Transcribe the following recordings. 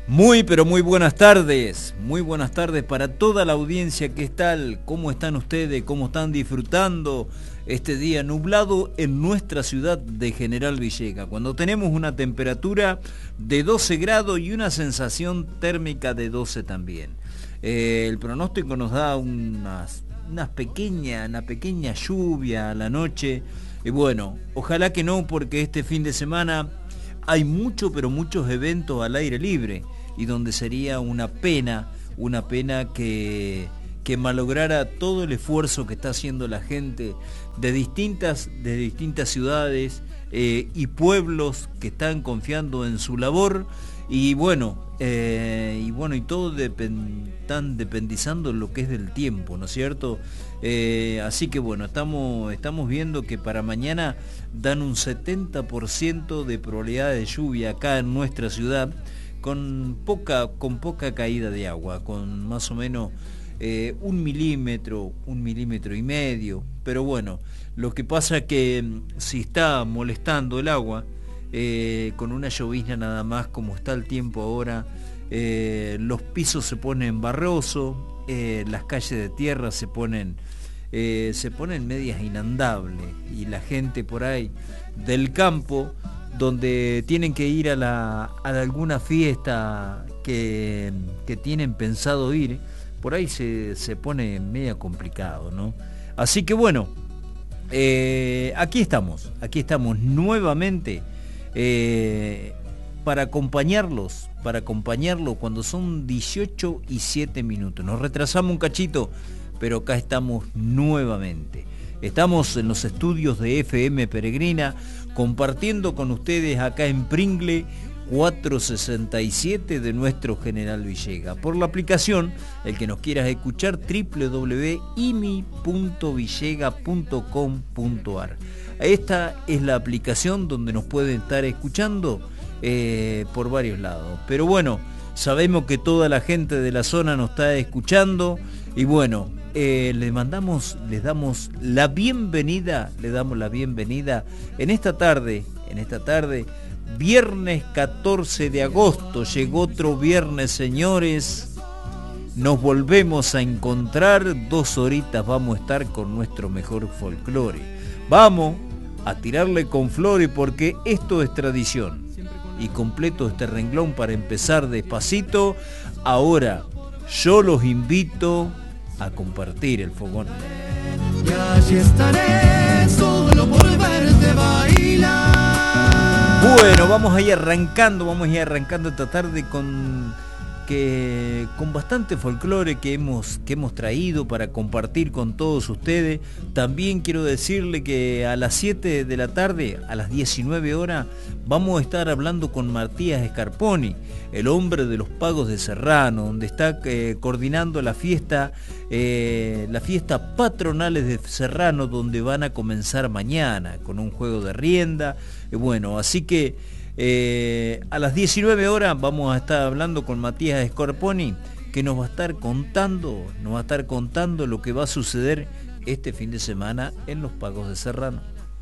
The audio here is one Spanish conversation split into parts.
Muy, pero muy buenas tardes para toda la audiencia. ¿Qué tal? ¿Cómo están ustedes? ¿Cómo están disfrutando este día nublado en nuestra ciudad de General Villegas? Cuando tenemos una temperatura de 12 grados y una sensación térmica de 12 también. El pronóstico nos da una pequeña lluvia a la noche. Y bueno, ojalá que no, porque este fin de semana hay muchos eventos al aire libre y donde sería una pena que malograra todo el esfuerzo que está haciendo la gente de distintas ciudades y pueblos que están confiando en su labor y todo están dependizando en lo que es del tiempo, ¿no es cierto? Así que bueno, estamos viendo que para mañana dan un 70% de probabilidad de lluvia acá en nuestra ciudad, con poca caída de agua, con más o menos 1 milímetro y medio. Pero bueno, lo que pasa es que si está molestando el agua, con una llovizna nada más, como está el tiempo ahora, los pisos se ponen barrosos, las calles de tierra se ponen medias inandables, y la gente por ahí del campo, donde tienen que ir a alguna fiesta que tienen pensado ir, por ahí se pone media complicado, ¿no? Así que bueno, aquí estamos nuevamente para acompañarlos cuando son 18:07. Nos retrasamos un cachito, pero acá estamos nuevamente. Estamos en los estudios de FM Peregrina, compartiendo con ustedes acá en Pringle 467 de nuestro General Villegas. Por la aplicación, el que nos quiera escuchar, www.imi.villegas.com.ar. Esta es la aplicación donde nos pueden estar escuchando por varios lados. Pero bueno, sabemos que toda la gente de la zona nos está escuchando y bueno, les damos la bienvenida en esta tarde, viernes 14 de agosto. Llegó otro viernes, señores. Nos volvemos a encontrar, 2 horitas vamos a estar con nuestro mejor folclore. Vamos a tirarle con flores porque esto es tradición. Y completo este renglón para empezar despacito. Ahora yo los invito a compartir el fogón. Y allí estaré solo por verte bailar. Bueno, vamos a ir arrancando esta tarde con bastante folclore que hemos traído para compartir con todos ustedes. También quiero decirle que a las 7 de la tarde, a las 19 horas, vamos a estar hablando con Matías Scarponi, el hombre de los Pagos de Serrano, donde está coordinando las fiestas patronales de Serrano, donde van a comenzar mañana con un juego de rienda. Bueno, así que a las 19 horas vamos a estar hablando con Matías Scarponi, que nos va a estar contando lo que va a suceder este fin de semana en los Pagos de Serrano.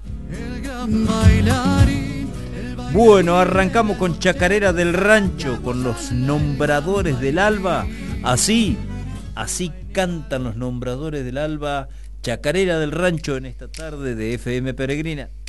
Bueno, arrancamos con Chacarera del Rancho, con los Nombradores del Alba. Así cantan los Nombradores del Alba, Chacarera del Rancho, en esta tarde de FM Peregrina.